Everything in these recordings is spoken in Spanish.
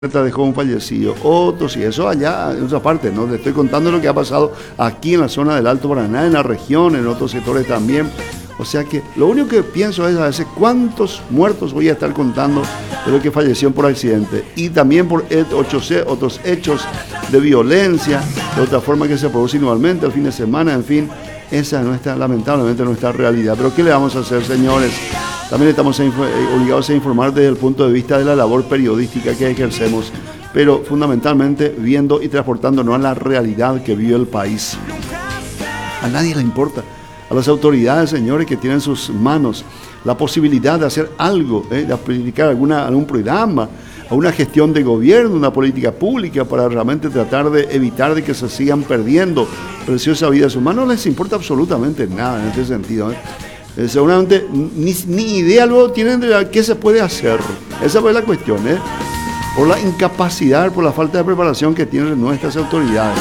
dejó un fallecido, otros y eso allá en otra parte, ¿no? Le estoy contando lo que ha pasado aquí en la zona del Alto Paraná, en la región, en otros sectores también. O sea que lo único que pienso es a veces cuántos muertos voy a estar contando de lo que fallecieron por accidente y también por otros hechos de violencia, de otra forma que se produce igualmente el fin de semana, en fin, esa es nuestra, lamentablemente nuestra realidad. Pero ¿qué le vamos a hacer, señores? También estamos obligados a informar desde el punto de vista de la labor periodística que ejercemos, pero fundamentalmente viendo y transportándonos a la realidad que vive el país. A nadie le importa. A las autoridades, señores, que tienen en sus manos la posibilidad de hacer algo, de aplicar algún programa, a una gestión de gobierno, una política pública para realmente tratar de evitar de que se sigan perdiendo preciosas vidas humanas, no les importa absolutamente nada en este sentido. Seguramente ni idea luego tienen de qué se puede hacer. Esa fue la cuestión, por la incapacidad, por la falta de preparación que tienen nuestras autoridades.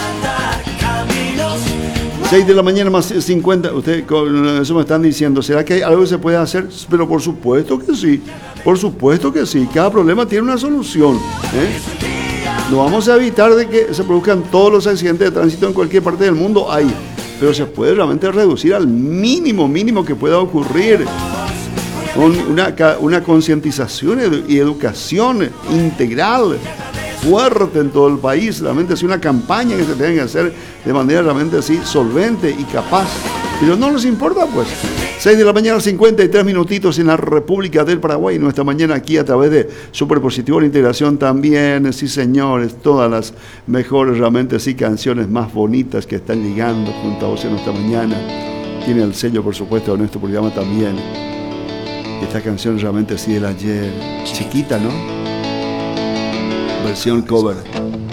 6 de la mañana más 50, ustedes con eso me están diciendo, ¿será que hay algo que se puede hacer? Pero por supuesto que sí, cada problema tiene una solución, No vamos a evitar de que se produzcan todos los accidentes de tránsito en cualquier parte del mundo, pero se puede realmente reducir al mínimo que pueda ocurrir con una concientización y educación integral fuerte en todo el país, realmente es una campaña que se tenga que hacer de manera realmente así solvente y capaz, pero no nos importa pues. 6 de la mañana 53 minutitos en la República del Paraguay, nuestra mañana aquí a través de Superpositivo la Integración también, sí señores, todas las mejores realmente sí canciones más bonitas que están llegando junto a vos en nuestra mañana, tiene el sello por supuesto de nuestro programa también, esta canción realmente sí del ayer, chiquita, ¿no? Versión cover.